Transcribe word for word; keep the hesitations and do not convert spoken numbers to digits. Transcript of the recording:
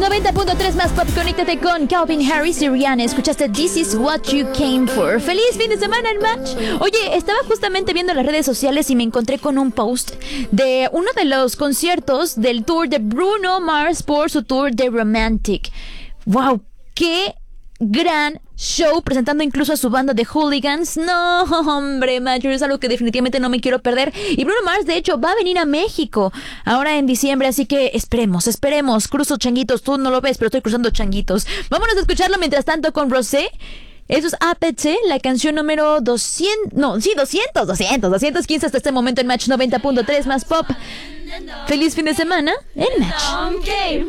noventa punto tres más pop, conéctate con Calvin Harris y Rihanna. Escuchaste This Is What You Came For. ¡Feliz fin de semana en Match! Oye, estaba justamente viendo las redes sociales y me encontré con un post de uno de los conciertos del tour de Bruno Mars por su tour de Romantic. ¡Wow! ¡Qué gran show! Presentando incluso a su banda de Hooligans. No, hombre, macho, es algo que definitivamente no me quiero perder. Y Bruno Mars, de hecho, va a venir a México ahora en diciembre, así que esperemos, esperemos. Cruzo changuitos, tú no lo ves, pero estoy cruzando changuitos. Vámonos a escucharlo mientras tanto con Rosé. Eso es A P C, la canción número doscientos, no, sí, doscientos, doscientos, doscientos quince hasta este momento en Match noventa punto tres más pop. Feliz fin de semana en Match.